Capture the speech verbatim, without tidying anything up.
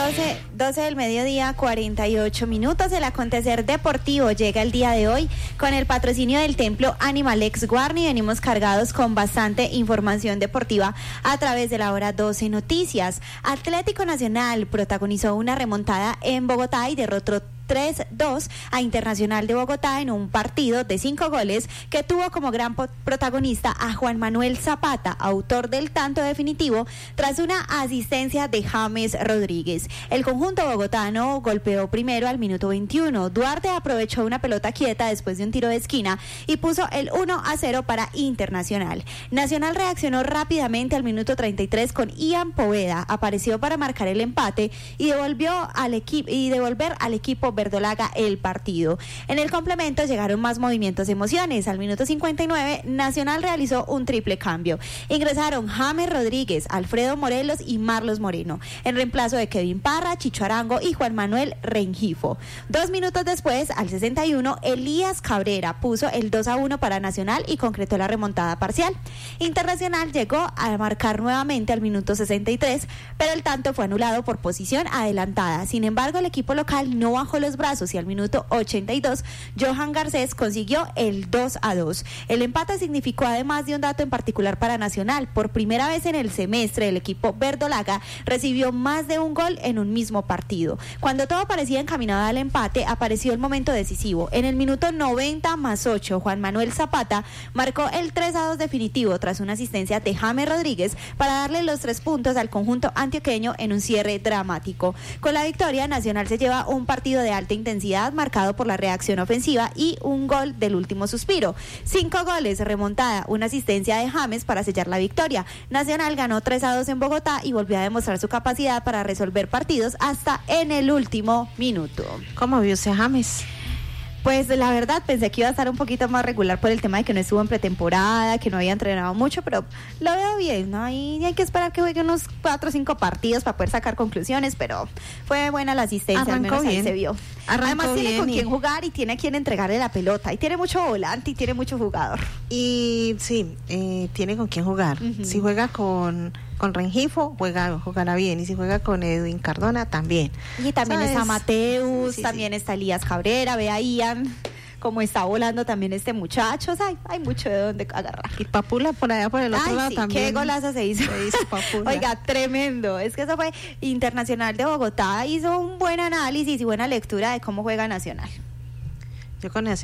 doce, doce del mediodía, cuarenta y ocho minutos. El acontecer deportivo llega el día de hoy con el patrocinio del templo Animalex Guarni. Venimos cargados con bastante información deportiva a través de la hora doce Noticias. Atlético Nacional protagonizó una remontada en Bogotá y derrotó tres dos a Internacional de Bogotá en un partido de cinco goles que tuvo como gran protagonista a Juan Manuel Zapata, autor del tanto definitivo tras una asistencia de James Rodríguez. El conjunto bogotano golpeó primero al minuto veintiuno. Duarte aprovechó una pelota quieta después de un tiro de esquina y puso el uno a cero para Internacional. Nacional reaccionó rápidamente al minuto treinta y tres con Ian Poveda, apareció para marcar el empate y devolvió al equipo y devolver al equipo verdolaga el partido. En el complemento llegaron más movimientos de emociones. Al minuto cincuenta y nueve, Nacional realizó un triple cambio. Ingresaron James Rodríguez, Alfredo Morelos y Marlos Moreno, en reemplazo de Kevin Parra, Chicho Arango y Juan Manuel Rengifo. Dos minutos después, al sesenta y uno, Elías Cabrera puso el dos a uno para Nacional y concretó la remontada parcial. Internacional llegó a marcar nuevamente al minuto sesenta y tres, pero el tanto fue anulado por posición adelantada. Sin embargo, el equipo local no bajó los brazos y al minuto ochenta y dos, Johan Garcés consiguió el dos a dos. El empate significó, además de un dato en particular para Nacional, por primera vez en el semestre el equipo verdolaga recibió más de un gol en un mismo partido. Cuando todo parecía encaminado al empate, apareció el momento decisivo. En el minuto noventa más ocho, Juan Manuel Zapata marcó el tres a dos definitivo tras una asistencia de James Rodríguez para darle los tres puntos al conjunto antioqueño en un cierre dramático. Con la victoria, Nacional se lleva un partido de alta intensidad marcado por la reacción ofensiva y un gol del último suspiro. Cinco goles, remontada, una asistencia de James para sellar la victoria. Nacional ganó tres a dos en Bogotá y volvió a demostrar su capacidad para resolver partidos hasta en el último minuto. ¿Cómo vio usted a James? Pues la verdad pensé que iba a estar un poquito más regular por el tema de que no estuvo en pretemporada, que no había entrenado mucho, pero lo veo bien, ¿no? Y hay que esperar que juegue unos cuatro o cinco partidos para poder sacar conclusiones, pero fue buena la asistencia, Arrancó al menos bien. Ahí se vio. Arrancó Además tiene bien con y... quién jugar y tiene a quien entregarle la pelota, y tiene mucho volante y tiene mucho jugador. Y sí, eh, tiene con quién jugar. Uh-huh. Si juega con... con Rengifo, juega, jugará bien, y si juega con Edwin Cardona, también. Y también ¿sabes? Está Mateus, sí, sí, también sí. está Elías Cabrera, ve a Ian, como está volando también este muchacho, o sea, hay, hay mucho de donde agarrar. Y Papula por allá por el otro Ay, lado sí, también. qué golazo se hizo. Se hizo Papula. Oiga, tremendo, es que eso fue Internacional de Bogotá, hizo un buen análisis y buena lectura de cómo juega Nacional. Yo con